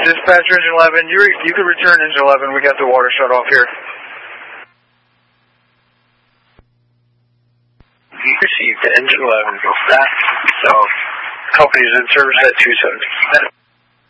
Dispatcher Engine 11, you can return Engine 11. We got the water shut off here. You received Engine 11, go back. So, company's in service at 270.